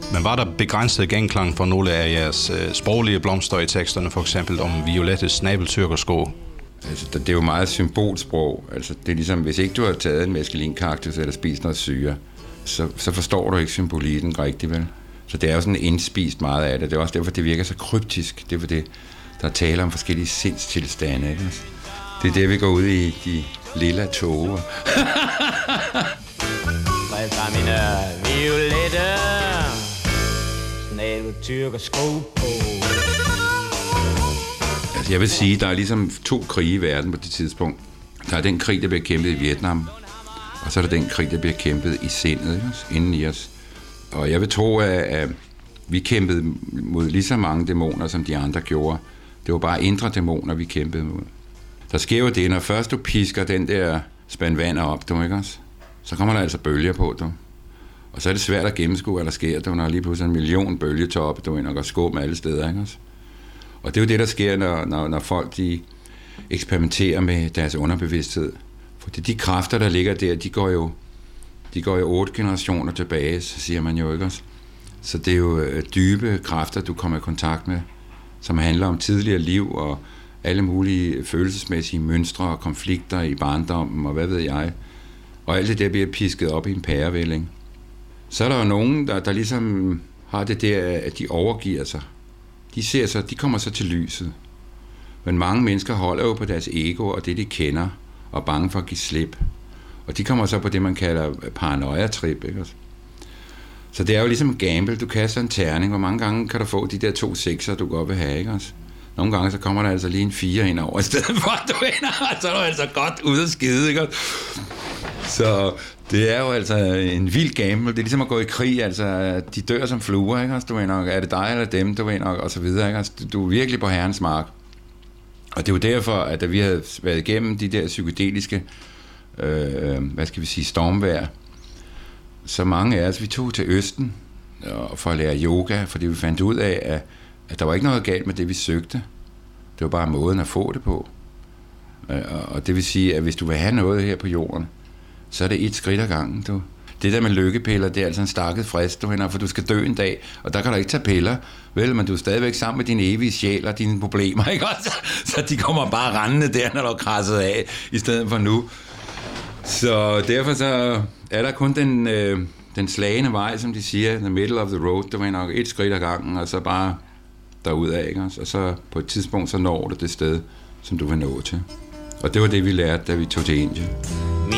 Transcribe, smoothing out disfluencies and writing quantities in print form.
Men var der begrænset genklang for nogle af jeres sproglige blomster i teksterne, for eksempel om Violettes snabeltyrkersko? Altså, det er jo meget symbolsprog. Altså, det er ligesom, hvis ikke du har taget en mescalinkaktus eller spist noget syre, så forstår du ikke symbolikken rigtigt, vel? Så det er jo sådan indspist meget af det. Det er også derfor, det virker så kryptisk. Det er fordi, der er tale om forskellige sindstilstande, ikke? Det er det, vi går ud i de lille toger. Fra mine violette snabeltyrkersko på. Altså, jeg vil sige, der er ligesom 2 krige i verden på det tidspunkt. Der er den krig, der bliver kæmpet i Vietnam, og så er der den krig, der bliver kæmpet i sindet, ikke? Inden i os. Og jeg vil tro, at vi kæmpede mod lige så mange dæmoner, som de andre gjorde. Det var bare indre dæmoner, vi kæmpede mod. Der sker jo det, når først du pisker den der spand vand op, du, ikke også? Så kommer der altså bølger på, du. Og så er det svært at gennemskue, hvad der sker, du, når lige pludselig 1 million bølgetop, du, og går skum alle steder, ikke også? Og det er jo det, der sker, når folk de eksperimenterer med deres underbevidsthed. For de kræfter, der ligger der, de går jo 8 generationer tilbage, så siger man jo, ikke også? Så det er jo dybe kræfter, du kommer i kontakt med, som handler om tidligere liv og alle mulige følelsesmæssige mønstre og konflikter i barndommen og hvad ved jeg. Og alt det der bliver pisket op i en pærevælling. Så er der jo nogen, der ligesom har det der, at de overgiver sig. De kommer så til lyset. Men mange mennesker holder jo på deres ego og det, de kender, og er bange for at give slip. Og de kommer så på det, man kalder paranoia-trip, ikke? Så det er jo ligesom en gamble. Du kaster en terning. Hvor mange gange kan du få de der 2 sekser, du godt vil have, ikke? Nogle gange så kommer der altså lige en 4 ind over, i stedet for at du ender, og så er du altså godt ude at skide, ikke? Så det er jo altså en vild gamble. Det er ligesom at gå i krig, altså de dør som fluer, ikke? Du ved nok, er det dig eller dem, du ved nok, og så videre, ikke? Du er virkelig på herrens mark. Og det er jo derfor, at da vi havde været igennem de der psykedeliske, stormvejr, så mange af os, vi tog til Østen for at lære yoga, fordi vi fandt ud af, at der var ikke noget galt med det, vi søgte. Det var bare måden at få det på. Og det vil sige, at hvis du vil have noget her på jorden, så er det 1 skridt ad gangen, du. Det der med lykkepiller, det er altså en stakket frist, du, for du skal dø en dag, og der kan du ikke tage piller, vel, men du er stadigvæk sammen med din evige sjæl og dine problemer, ikke også? Så de kommer bare rendende der, når du er krasset af, i stedet for nu. Så derfor så er der kun den slagende vej, som de siger, the middle of the road, du ved nok 1 skridt ad gangen, og så bare derudad, ikke også? Og så på et tidspunkt, så når du det sted, som du vil nå til. Og det var det, vi lærte, da vi tog til Indien.